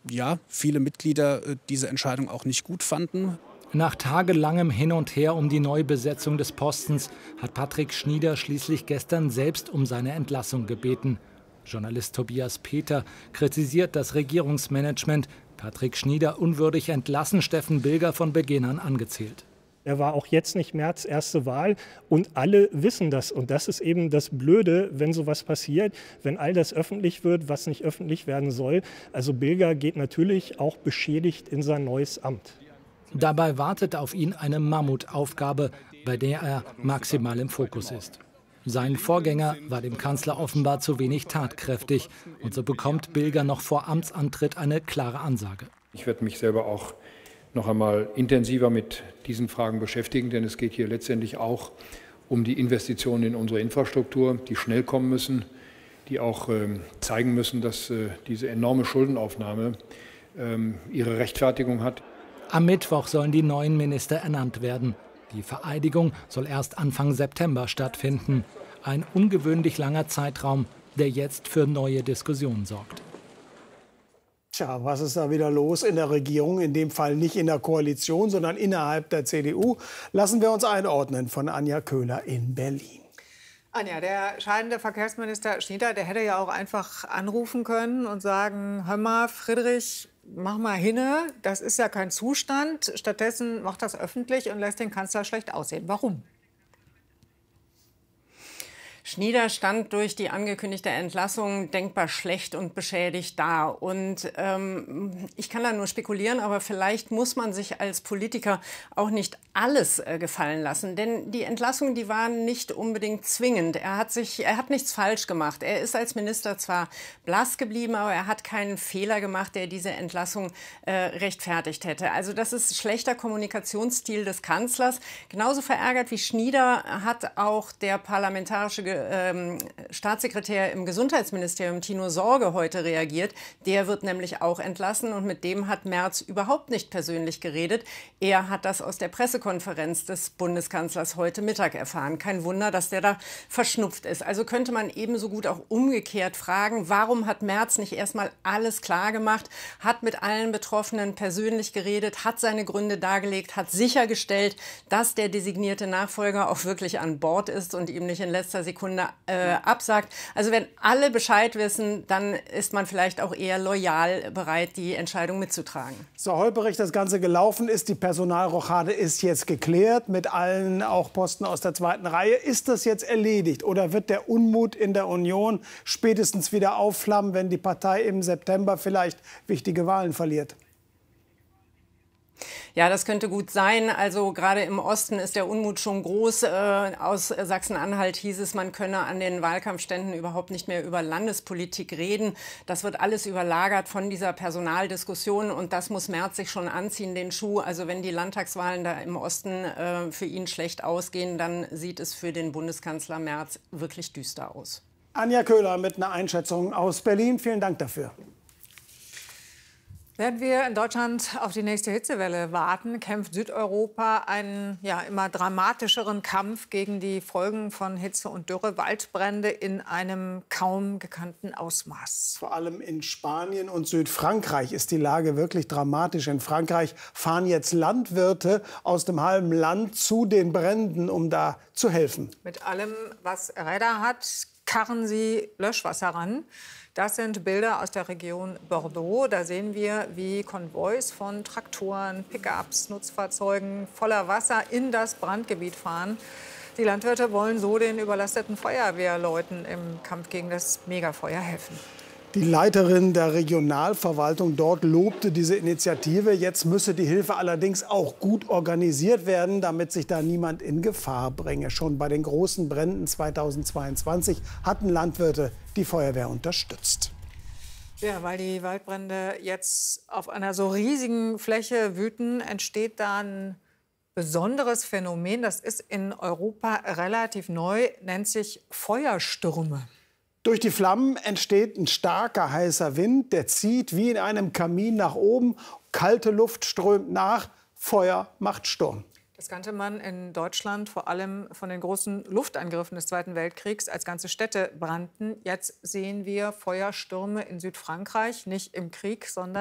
ja, viele Mitglieder diese Entscheidung auch nicht gut fanden. Nach tagelangem Hin und Her um die Neubesetzung des Postens hat Patrick Schnieder schließlich gestern selbst um seine Entlassung gebeten. Journalist Tobias Peter kritisiert das Regierungsmanagement. Patrick Schnieder unwürdig entlassen, Steffen Bilger von Beginn an angezählt. Er war auch jetzt nicht Merz' erste Wahl und alle wissen das. Und das ist eben das Blöde, wenn sowas passiert, wenn all das öffentlich wird, was nicht öffentlich werden soll. Also Bilger geht natürlich auch beschädigt in sein neues Amt. Dabei wartet auf ihn eine Mammutaufgabe, bei der er maximal im Fokus ist. Sein Vorgänger war dem Kanzler offenbar zu wenig tatkräftig. Und so bekommt Bilger noch vor Amtsantritt eine klare Ansage. Ich werde mich selber auch noch einmal intensiver mit diesen Fragen beschäftigen, denn es geht hier letztendlich auch um die Investitionen in unsere Infrastruktur, die schnell kommen müssen, die auch zeigen müssen, dass diese enorme Schuldenaufnahme ihre Rechtfertigung hat. Am Mittwoch sollen die neuen Minister ernannt werden. Die Vereidigung soll erst Anfang September stattfinden. Ein ungewöhnlich langer Zeitraum, der jetzt für neue Diskussionen sorgt. Tja, was ist da wieder los in der Regierung? In dem Fall nicht in der Koalition, sondern innerhalb der CDU. Lassen wir uns einordnen von Anja Köhler in Berlin. Anja, der scheidende Verkehrsminister Schnieder, der hätte ja auch einfach anrufen können und sagen, hör mal, Friedrich, mach mal hinne, das ist ja kein Zustand. Stattdessen macht das öffentlich und lässt den Kanzler schlecht aussehen. Warum? Schnieder stand durch die angekündigte Entlassung denkbar schlecht und beschädigt da. Und ich kann da nur spekulieren, aber vielleicht muss man sich als Politiker auch nicht alles gefallen lassen. Denn die Entlassung, die war nicht unbedingt zwingend. Er hat nichts falsch gemacht. Er ist als Minister zwar blass geblieben, aber er hat keinen Fehler gemacht, der diese Entlassung rechtfertigt hätte. Also das ist schlechter Kommunikationsstil des Kanzlers. Genauso verärgert wie Schnieder hat auch der parlamentarische Staatssekretär im Gesundheitsministerium Tino Sorge heute reagiert. Der wird nämlich auch entlassen und mit dem hat Merz überhaupt nicht persönlich geredet. Er hat das aus der Pressekonferenz des Bundeskanzlers heute Mittag erfahren. Kein Wunder, dass der da verschnupft ist. Also könnte man ebenso gut auch umgekehrt fragen, warum hat Merz nicht erstmal alles klar gemacht, hat mit allen Betroffenen persönlich geredet, hat seine Gründe dargelegt, hat sichergestellt, dass der designierte Nachfolger auch wirklich an Bord ist und ihm nicht in letzter Sekunde absagt. Also wenn alle Bescheid wissen, dann ist man vielleicht auch eher loyal bereit, die Entscheidung mitzutragen. So holperig das Ganze gelaufen ist, die Personalrochade ist jetzt geklärt mit allen auch Posten aus der zweiten Reihe. Ist das jetzt erledigt oder wird der Unmut in der Union spätestens wieder aufflammen, wenn die Partei im September vielleicht wichtige Wahlen verliert? Ja, das könnte gut sein. Also gerade im Osten ist der Unmut schon groß. Aus Sachsen-Anhalt hieß es, man könne an den Wahlkampfständen überhaupt nicht mehr über Landespolitik reden. Das wird alles überlagert von dieser Personaldiskussion und das muss Merz sich schon anziehen, den Schuh. Also wenn die Landtagswahlen da im Osten für ihn schlecht ausgehen, dann sieht es für den Bundeskanzler Merz wirklich düster aus. Anja Köhler mit einer Einschätzung aus Berlin. Vielen Dank dafür. Während wir in Deutschland auf die nächste Hitzewelle warten, kämpft Südeuropa einen immer dramatischeren Kampf gegen die Folgen von Hitze und Dürre, Waldbrände in einem kaum gekannten Ausmaß. Vor allem in Spanien und Südfrankreich ist die Lage wirklich dramatisch. In Frankreich fahren jetzt Landwirte aus dem halben Land zu den Bränden, um da zu helfen. Mit allem, was Räder hat, karren sie Löschwasser ran. Das sind Bilder aus der Region Bordeaux. Da sehen wir, wie Konvois von Traktoren, Pickups, Nutzfahrzeugen voller Wasser in das Brandgebiet fahren. Die Landwirte wollen so den überlasteten Feuerwehrleuten im Kampf gegen das Megafeuer helfen. Die Leiterin der Regionalverwaltung dort lobte diese Initiative. Jetzt müsse die Hilfe allerdings auch gut organisiert werden, damit sich da niemand in Gefahr bringe. Schon bei den großen Bränden 2022 hatten Landwirte die Feuerwehr unterstützt. Ja, weil die Waldbrände jetzt auf einer so riesigen Fläche wüten, entsteht da ein besonderes Phänomen. Das ist in Europa relativ neu, nennt sich Feuerstürme. Durch die Flammen entsteht ein starker, heißer Wind, der zieht wie in einem Kamin nach oben. Kalte Luft strömt nach, Feuer macht Sturm. Das kannte man in Deutschland vor allem von den großen Luftangriffen des Zweiten Weltkriegs, als ganze Städte brannten. Jetzt sehen wir Feuerstürme in Südfrankreich, nicht im Krieg, sondern